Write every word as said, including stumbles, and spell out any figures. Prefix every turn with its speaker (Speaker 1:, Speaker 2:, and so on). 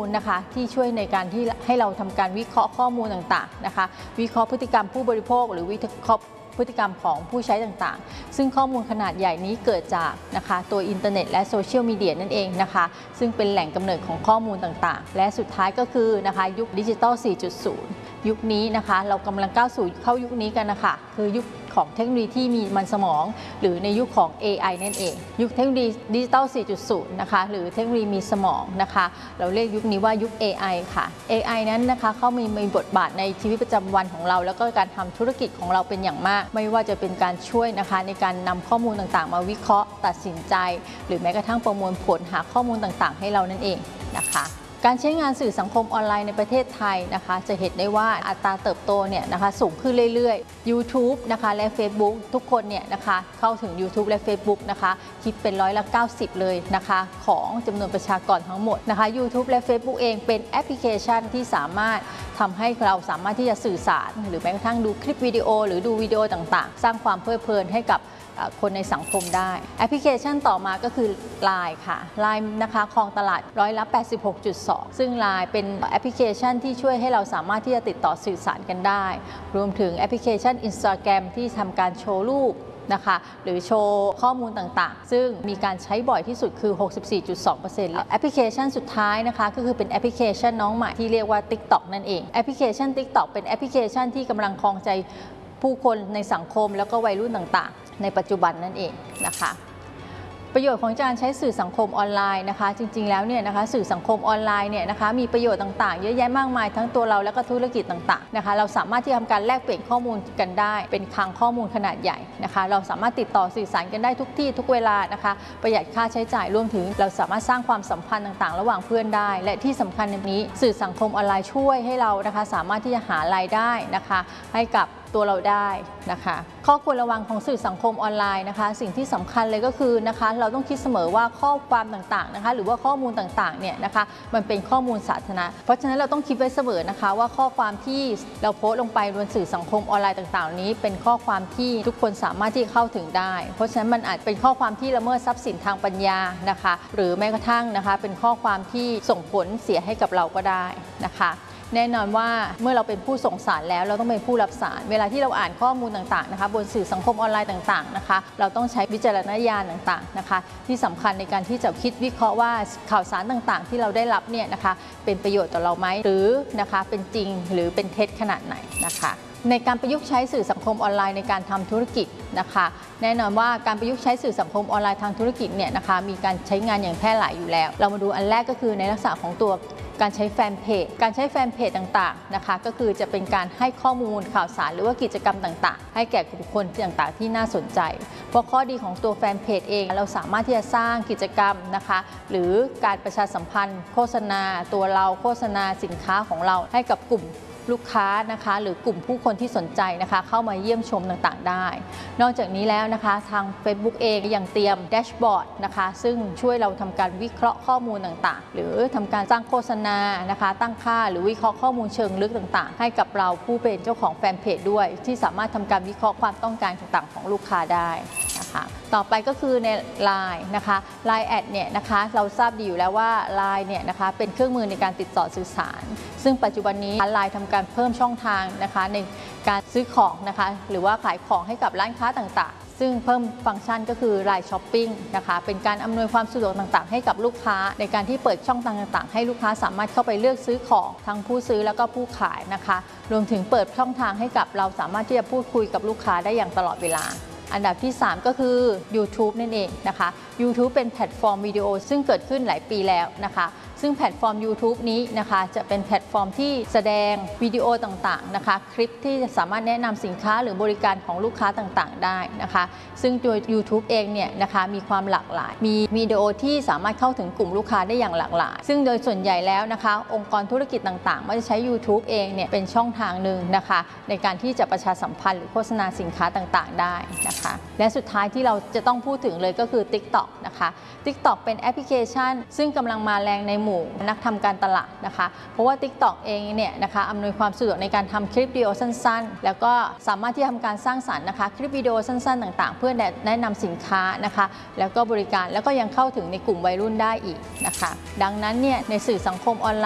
Speaker 1: ลนะคะที่ช่วยในการที่ให้เราทำการวิเคราะห์ข้อมูลต่างๆนะคะวิเคราะห์พฤติกรรมผู้บริโภคหรือวิเคราะห์พฤติกรรมของผู้ใช้ต่างๆซึ่งข้อมูลขนาดใหญ่นี้เกิดจากนะคะตัวอินเทอร์เน็ตและโซเชียลมีเดียนั่นเองนะคะซึ่งเป็นแหล่งกำเนิดของข้อมูลต่างๆและสุดท้ายก็คือนะคะยุคดิจิทัล สี่จุดศูนย์ ยุคนี้นะคะเรากำลังก้าวสู่เข้ายุคนี้กันนะคะคือยุคของเทคโนโลยีที่มีมันสมองหรือในยุคของ เอ ไอ นั่นเองยุคเทคโนโลยีดิจิทัล สี่จุดศูนย์ นะคะหรือเทคโนโลยีมีสมองนะคะเราเรียกยุคนี้ว่ายุค เอ ไอ ค่ะ เอ ไอ นั้นนะคะเขามีมีบทบาทในชีวิตประจำวันของเราแล้วก็การทำธุรกิจของเราเป็นอย่างมากไม่ว่าจะเป็นการช่วยนะคะในการนำข้อมูลต่างๆมาวิเคราะห์ตัดสินใจหรือแม้กระทั่งประมวลผลหาข้อมูลต่างๆให้เรานั่นเองนะคะการใช้งานสื่อสังคมออนไลน์ในประเทศไทยนะคะจะเห็นได้ว่าอัตราเติบโตเนี่ยนะคะสูงขึ้นเรื่อยๆ YouTube นะคะและ Facebook ทุกคนเนี่ยนะคะเข้าถึง YouTube และ Facebook นะคะคิดเป็นร้อยละเก้าสิบเลยนะคะของจำนวนประชากรทั้งหมดนะคะ YouTube และ Facebook เองเป็นแอปพลิเคชันที่สามารถทำให้เราสามารถที่จะสื่อสารหรือแม้กระทั่งดูคลิปวิดีโอหรือดูวิดีโอต่างๆสร้างความเพลิดเพลินให้กับคนในสังคมได้แอปพลิเคชันต่อมาก็คือ ไลน์ ค่ะ ไลน์ นะคะครองตลาดร้อยละ แปดสิบหกจุดสอง ซึ่ง ไลน์ เป็นแอปพลิเคชันที่ช่วยให้เราสามารถที่จะติดต่อสื่อสารกันได้รวมถึงแอปพลิเคชัน Instagram ที่ทำการโชว์รูปนะคะหรือโชว์ข้อมูลต่างๆซึ่งมีการใช้บ่อยที่สุดคือ หกสิบสี่จุดสองเปอร์เซ็นต์ และแอปพลิเคชันสุดท้ายนะคะก็คือเป็นแอปพลิเคชันน้องใหม่ที่เรียกว่า TikTok นั่นเองแอปพลิเคชัน TikTok เป็นแอปพลิเคชันที่กำลังครองใจผู้คนในสังคมแล้วก็วัยรุ่นต่างๆในปัจจุบันนั่นเองนะคะประโยชน์ของการใช้สื่อสังคมออนไลน์นะคะจริงๆแล้วเนี่ยนะคะสื่อสังคมออนไลน์เนี่ยนะคะมีประโยชน์ต่างๆเยอะแยะมากมายทั้งตัวเราและก็ธุรกิจต่างๆนะคะเราสามารถที่จะทำการแลกเปลี่ยนข้อมูลกันได้เป็นคลังข้อมูลขนาดใหญ่นะคะเราสามารถติดต่อสื่อสารกันได้ทุกที่ทุกเวลานะคะประหยัดค่าใช้จ่ายรวมถึงเราสามารถสร้างความสัมพันธ์ต่างๆระหว่างเพื่อนได้และที่สำคัญในนี้สื่อสังคมออนไลน์ช่วยให้เรานะคะสามารถที่จะหารายได้นะคะให้กับตัวเราได้นะคะข้อควรระวังของสื่อสังคมออนไลน์นะคะสิ่งที่สำคัญเลยก็คือนะคะเราต้องคิดเสมอว่าข้อความต่างๆนะคะหรือว่าข้อมูลต่างๆเนี่ยนะคะมันเป็นข้อมูลสาธารณะเพราะฉะนั้นเราต้องคิดไว้เสมอนะคะว่าข้อความที่เราโพสต์ลงไปบนสื่อสังคมออนไลน์ต่างๆนี้เป็นข้อความที่ทุกคนสามารถที่เข้าถึงได้เพราะฉะนั้นมันอาจเป็นข้อความที่ละเมิดทรัพย์สินทางปัญญานะคะหรือแม้กระทั่งนะคะเป็นข้อความที่ส่งผลเสียให้กับเราก็ได้นะคะแน่นอนว่าเมื่อเราเป็นผู้ส่งสารแล้วเราต้องเป็นผู้รับสารเวลาที่เราอ่านข้อมูลต่างๆนะคะบนสื่อสังคมออนไลน์ต่างๆนะคะเราต้องใช้วิจารณญาณต่างๆนะคะที่สำคัญในการที่จะคิดวิเคราะห์ว่าข่าวสารต่างๆที่เราได้รับเนี่ยนะคะเป็นประโยชน์ต่อเราไหมหรือนะคะเป็นจริงหรือเป็นเท็จขนาดไหนนะคะในการประยุกต์ใช้สื่อสังคมออนไลน์ในการทำธุรกิจนะคะแน่นอนว่าการประยุกต์ใช้สื่อสังคมออนไลน์ทางธุรกิจเนี่ยนะคะมีการใช้งานอย่างแพร่หลายอยู่แล้วเรามาดูอันแรกก็คือในลักษณะของตัวการใช้แฟนเพจการใช้แฟนเพจต่างๆนะคะก็คือจะเป็นการให้ข้อมูลข่าวสารหรือว่ากิจกรรมต่างๆให้แก่บุคคลต่างๆที่น่าสนใจเพราะข้อดีของตัวแฟนเพจเองเราสามารถที่จะสร้างกิจกรรมนะคะหรือการประชาสัมพันธ์โฆษณาตัวเราโฆษณาสินค้าของเราให้กับกลุ่มลูกค้านะคะหรือกลุ่มผู้คนที่สนใจนะคะเข้ามาเยี่ยมชมต่างๆได้นอกจากนี้แล้วนะคะทาง Facebook เองยังเตรียมแดชบอร์ดนะคะซึ่งช่วยเราทำการวิเคราะห์ข้อมูลต่างๆหรือทำการสร้างโฆษณานะคะตั้งค่าหรือวิเคราะห์ข้อมูลเชิงลึกต่างๆให้กับเราผู้เป็นเจ้าของแฟนเพจด้วยที่สามารถทำการวิเคราะห์ความต้องการต่างๆของลูกค้าได้นะคะต่อไปก็คือใน ไลน์ นะคะ ไลน์ แอดเนี่ยนะคะเราทราบดีอยู่แล้วว่า ไลน์ เนี่ยนะคะเป็นเครื่องมือในการติดต่อสื่อสารซึ่งปัจจุบันนี้ ไลน์ ทำการเพิ่มช่องทางนะคะในการซื้อของนะคะหรือว่าขายของให้กับร้านค้าต่างๆซึ่งเพิ่มฟังก์ชันก็คือ ไลน์ ช้อปปิ้งนะคะเป็นการอำนวยความสะดวกต่างๆให้กับลูกค้าในการที่เปิดช่องทางต่างๆให้ลูกค้าสามารถเข้าไปเลือกซื้อของทั้งผู้ซื้อแล้วก็ผู้ขายนะคะรวมถึงเปิดช่องทางให้กับเราสามารถที่จะพูดคุยกับลูกค้าได้อย่างตลอดเวลาอันดับที่สามก็คือ YouTube นั่นเองนะคะ YouTube เป็นแพลตฟอร์มวิดีโอซึ่งเกิดขึ้นหลายปีแล้วนะคะซึ่งแพลตฟอร์ม YouTube นี้นะคะจะเป็นแพลตฟอร์มที่แสดงวิดีโอต่างๆนะคะคลิปที่สามารถแนะนำสินค้าหรือบริการของลูกค้าต่างๆได้นะคะซึ่งตัว YouTube เองเนี่ยนะคะมีความหลากหลายมีวิดีโอที่สามารถเข้าถึงกลุ่มลูกค้าได้อย่างหลากหลายซึ่งโดยส่วนใหญ่แล้วนะคะองค์กรธุรกิจต่างๆมันจะใช้ YouTube เองเนี่ยเป็นช่องทางหนึ่งนะคะในการที่จะประชาสัมพันธ์หรือโฆษณาสินค้าต่างๆได้นะคะและสุดท้ายที่เราจะต้องพูดถึงเลยก็คือ TikTok นะคะ TikTok เป็นแอปพลิเคชันซึ่งกำลังมาแรงในหมู่นักทำการตลาดนะคะเพราะว่า TikTok เองเนี่ยนะคะอำนวยความสะดวกในการทำคลิปวิดีโอสั้นๆแล้วก็สามารถที่ทำการสร้างสรรค์นะคะคลิปวิดีโอสั้นๆต่างๆเพื่อแนะนำสินค้านะคะแล้วก็บริการแล้วก็ยังเข้าถึงในกลุ่มวัยรุ่นได้อีกนะคะดังนั้นเนี่ยในสื่อสังคมออนไลน์